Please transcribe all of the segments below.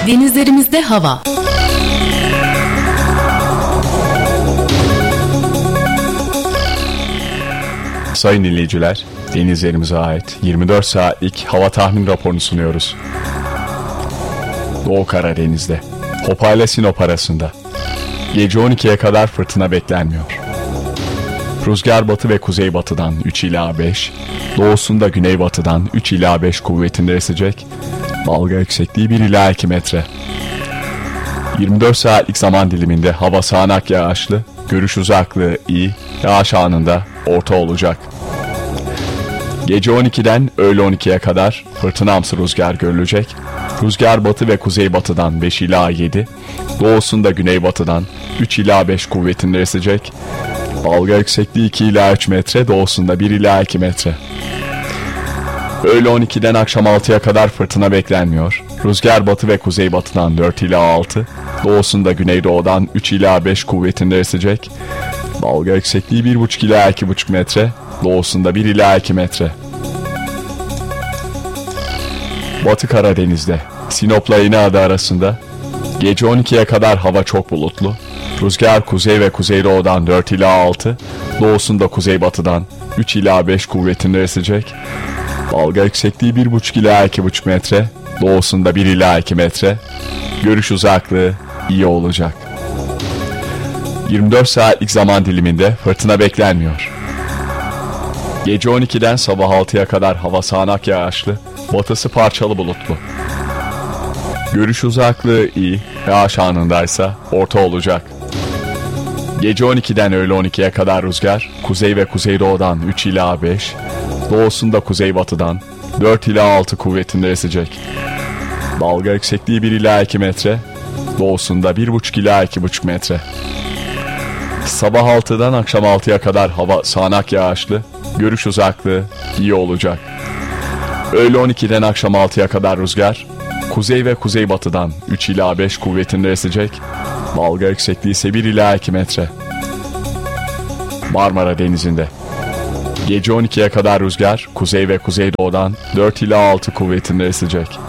Denizlerimizde hava. Sayın dinleyiciler, denizlerimize ait 24 saatlik hava tahmin raporunu sunuyoruz. Doğu Karadeniz'de, Hopa ile Sinop arasında gece 12'ye kadar fırtına beklenmiyor. Rüzgar batı ve kuzeybatıdan 3 ila 5, doğusunda güneybatıdan 3 ila 5 kuvvetinde esecek, dalga yüksekliği 1 ila 2 metre. 24 saatlik zaman diliminde hava sağanak yağışlı, görüş uzaklığı iyi, yağış anında orta olacak. Gece 12'den öğle 12'ye kadar fırtınamsı rüzgar görülecek. Rüzgar batı ve kuzeybatıdan 5 ila 7, doğusunda güneybatıdan 3 ila 5 kuvvetinde esecek. Dalga yüksekliği 2 ila 3 metre, doğusunda 1 ila 2 metre. Öğle 12'den akşam 6'ya kadar fırtına beklenmiyor. Rüzgar batı ve kuzeybatıdan 4 ila 6, doğusunda güneydoğudan 3 ila 5 kuvvetinde esecek. Dalga yüksekliği 1,5 ila 2,5 metre, doğusunda 1 ila 2 metre. Batı Karadeniz'de, Sinop'la İnegöl arasında gece 12'ye kadar hava çok bulutlu. Rüzgar kuzey ve kuzeydoğudan 4 ila 6, doğusunda kuzeybatıdan 3 ila 5 kuvvetinde esecek. Dalga yüksekliği 1,5 ila 2,5 metre, doğusunda 1 ila 2 metre. Görüş uzaklığı iyi olacak. 24 saatlik zaman diliminde fırtına beklenmiyor. Gece 12'den sabah 6'ya kadar hava sağanak yağışlı, batısı parçalı bulutlu. Görüş uzaklığı iyi, yağış anındaysa orta olacak. Gece 12'den öğle 12'ye kadar rüzgar, kuzey ve kuzeydoğudan 3 ila 5, doğusunda kuzeybatıdan 4 ila 6 kuvvetinde esecek. Dalga yüksekliği 1 ila 2 metre, doğusunda 1,5 ila 2,5 metre. Sabah 6'dan akşam 6'ya kadar hava sağanak yağışlı, görüş uzaklığı iyi olacak. Öğle 12'den akşam 6'ya kadar rüzgar, kuzey ve kuzeybatıdan 3 ila 5 kuvvetinde esecek. Dalga yüksekliği ise 1 ila 2 metre. Marmara Denizi'nde gece 12'ye kadar rüzgar, kuzey ve kuzeydoğudan 4 ila 6 kuvvetinde esecek.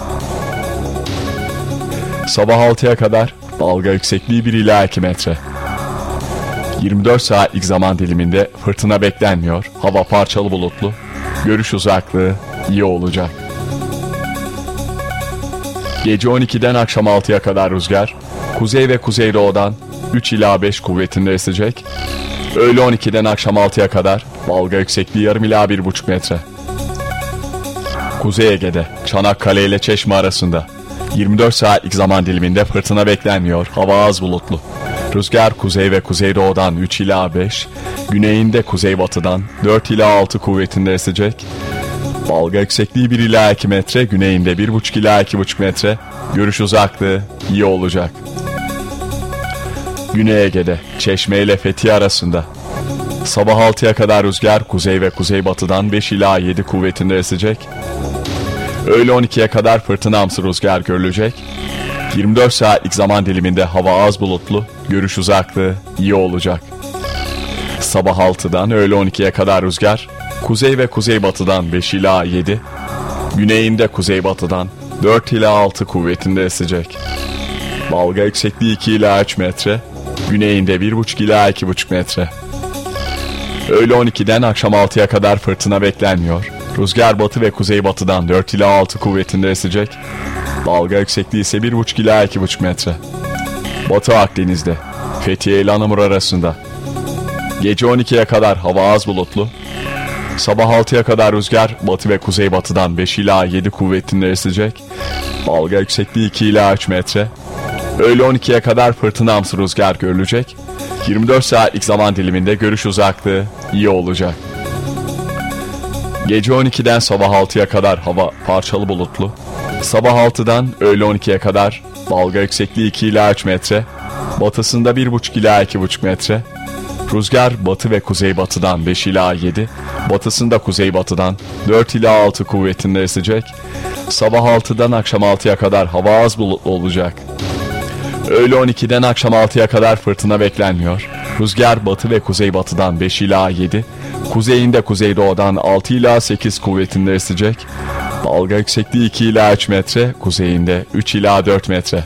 Sabah 6'ya kadar dalga yüksekliği 1 ila 2 metre. 24 saatlik zaman diliminde fırtına beklenmiyor, hava parçalı bulutlu, görüş uzaklığı iyi olacak. Gece 12'den akşam 6'ya kadar rüzgar, kuzey ve kuzeydoğudan 3 ila 5 kuvvetinde esecek. Öğle 12'den akşam 6'ya kadar dalga yüksekliği yarım ila 1,5 metre. Kuzey Ege'de, Çanakkale ile Çeşme arasında 24 saatlik zaman diliminde fırtına beklenmiyor, hava az bulutlu. Rüzgar kuzey ve kuzeydoğudan 3 ila 5, güneyinde kuzeybatıdan 4 ila 6 kuvvetinde esecek. Dalga yüksekliği 1 ila 2 metre, güneyinde 1,5 ila 2,5 metre, görüş uzaklığı iyi olacak. Güney Ege'de, Çeşme ile Fethiye arasında sabah 6'ya kadar rüzgar kuzey ve kuzeybatıdan 5 ila 7 kuvvetinde esecek. Öğle 12'ye kadar fırtınamsı rüzgar görülecek. 24 saatlik zaman diliminde hava az bulutlu, görüş uzaklığı iyi olacak. Sabah 6'dan öğle 12'ye kadar rüzgar, kuzey ve kuzeybatıdan 5 ila 7, güneyinde kuzeybatıdan 4 ila 6 kuvvetinde esecek. Dalga yüksekliği 2 ila 3 metre, güneyinde 1,5 ila 2,5 metre. Öğle 12'den akşam 6'ya kadar fırtına beklenmiyor. Rüzgar batı ve kuzeybatıdan 4 ila 6 kuvvetinde esecek. Dalga yüksekliği ise 1,5 ila 2,5 metre. Batı Akdeniz'de, Fethiye ile Anamur arasında gece 12'ye kadar hava az bulutlu. Sabah 6'ya kadar rüzgar batı ve kuzeybatıdan 5 ila 7 kuvvetinde esecek. Dalga yüksekliği 2 ila 3 metre. Öğle 12'ye kadar fırtınamsı rüzgar görülecek. 24 saatlik zaman diliminde görüş uzaklığı iyi olacak. Gece 12'den sabah 6'ya kadar hava parçalı bulutlu. Sabah 6'dan öğle 12'ye kadar dalga yüksekliği 2 ila 3 metre. Batısında 1,5 ila 2,5 metre. Rüzgar batı ve kuzeybatıdan 5 ila 7, batısında kuzeybatıdan 4 ila 6 kuvvetinde esecek. Sabah 6'dan akşam 6'ya kadar hava az bulutlu olacak. Öğle 12'den akşam 6'ya kadar fırtına beklenmiyor. Rüzgar batı ve kuzeybatıdan 5 ila 7, kuzeyinde kuzeydoğudan 6 ila 8 kuvvetinde esecek. Dalga yüksekliği 2 ila 3 metre, kuzeyinde 3 ila 4 metre.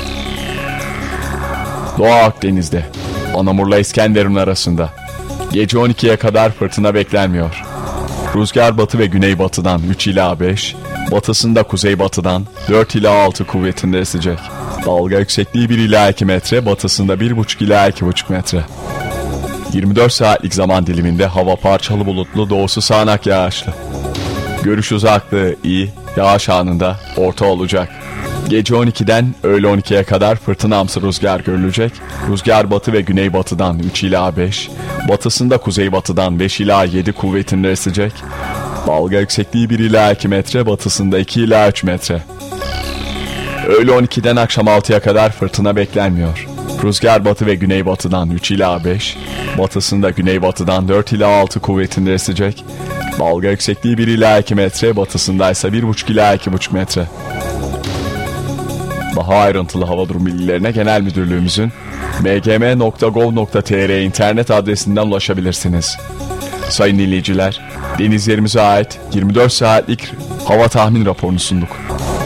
Doğu Akdeniz'de Anamur'la İskenderun arasında gece 12'ye kadar fırtına beklenmiyor. Rüzgar batı ve güneybatıdan 3 ila 5, batısında kuzeybatıdan 4 ila 6 kuvvetinde esecek. Dalga yüksekliği 1 ila 2 metre, batısında 1,5 ila 2,5 metre. 24 saatlik zaman diliminde hava parçalı bulutlu, doğusu sağanak yağışlı. Görüş uzaklığı iyi, yağış anında orta olacak. Gece 12'den öğle 12'ye kadar fırtınamsı rüzgar görülecek. Rüzgar batı ve güneybatıdan 3 ila 5, batısında kuzeybatıdan 5 ila 7 kuvvetinde esecek. Dalga yüksekliği 1 ila 2 metre, batısında 2 ila 3 metre. Öğle 12'den akşam 6'ya kadar fırtına beklenmiyor. Rüzgar batı ve güneybatıdan 3 ila 5, batısında güneybatıdan 4 ila 6 kuvvetinde esecek. Dalga yüksekliği 1 ila 2 metre, batısında ise 1,5 ila 2,5 metre. Daha ayrıntılı hava durum bilgilerine Genel Müdürlüğümüzün mgm.gov.tr internet adresinden ulaşabilirsiniz. Sayın dinleyiciler, denizlerimize ait 24 saatlik hava tahmin raporunu sunduk.